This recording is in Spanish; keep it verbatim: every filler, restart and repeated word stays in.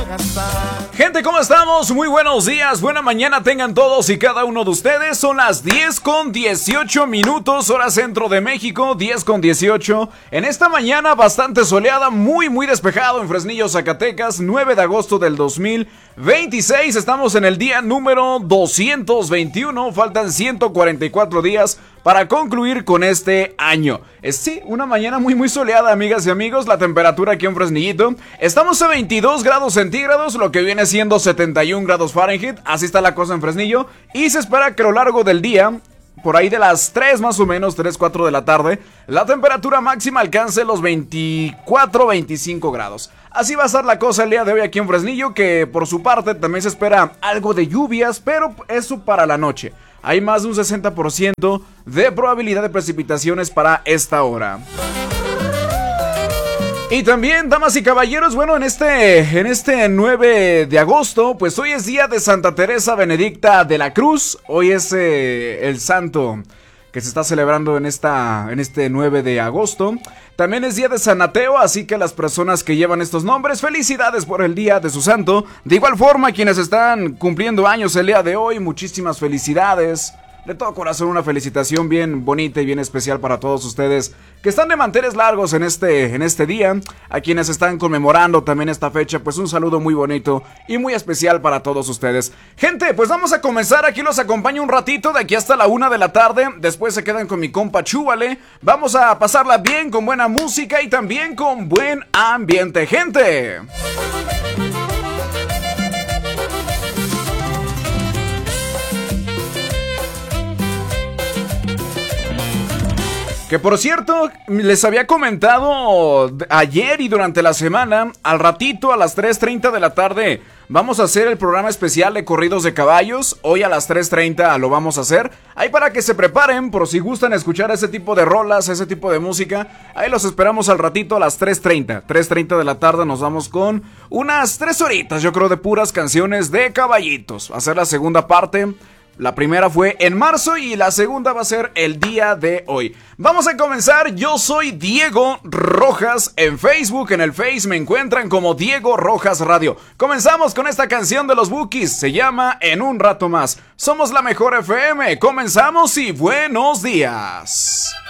Gente, ¿cómo estamos? Muy buenos días, buena mañana tengan todos y cada uno de ustedes. Son las diez con dieciocho minutos, hora centro de México, diez con dieciocho. En esta mañana bastante soleada, muy muy despejado en Fresnillo, Zacatecas, nueve de agosto del dos mil veintiséis. Estamos en el día número doscientos veintiuno, faltan ciento cuarenta y cuatro días para concluir con este año. Es sí, una mañana muy muy soleada, amigas y amigos. La temperatura aquí en Fresnillito, estamos a veintidós grados centígrados, lo que viene siendo setenta y un grados Fahrenheit. Así está la cosa en Fresnillo. Y se espera que a lo largo del día, por ahí de las tres más o menos, tres, cuatro de la tarde, la temperatura máxima alcance los veinticuatro, veinticinco grados. Así va a estar la cosa el día de hoy aquí en Fresnillo, que por su parte también se espera algo de lluvias, pero eso para la noche. Hay más de un sesenta por ciento de probabilidad de precipitaciones para esta hora. Y también, damas y caballeros, bueno, en este, en este nueve de agosto, pues hoy es día de Santa Teresa Benedicta de la Cruz. Hoy es eh, el santo que se está celebrando en, esta, en este nueve de agosto. También es día de San Mateo, así que las personas que llevan estos nombres, felicidades por el día de su santo. De igual forma, quienes están cumpliendo años el día de hoy, muchísimas felicidades. De todo corazón, una felicitación bien bonita y bien especial para todos ustedes que están de manteles largos en este, en este día. A quienes están conmemorando también esta fecha, pues un saludo muy bonito y muy especial para todos ustedes. Gente, pues vamos a comenzar. Aquí los acompaño un ratito, de aquí hasta la una de la tarde. Después se quedan con mi compa Chúbale. Vamos a pasarla bien con buena música y también con buen ambiente, gente. Que por cierto, les había comentado ayer y durante la semana, al ratito a las tres treinta de la tarde vamos a hacer el programa especial de corridos de caballos. Hoy a las tres treinta lo vamos a hacer. Ahí para que se preparen por si gustan escuchar ese tipo de rolas, ese tipo de música. Ahí los esperamos al ratito a las tres treinta. tres treinta de la tarde nos vamos con unas tres horitas, yo creo, de puras canciones de caballitos. Va a ser la segunda parte. La primera fue en marzo y la segunda va a ser el día de hoy. Vamos a comenzar. Yo soy Diego Rojas en Facebook. En el Face me encuentran como Diego Rojas Radio. Comenzamos con esta canción de los Bukis. Se llama En un rato más. Somos la mejor F M. Comenzamos y buenos días.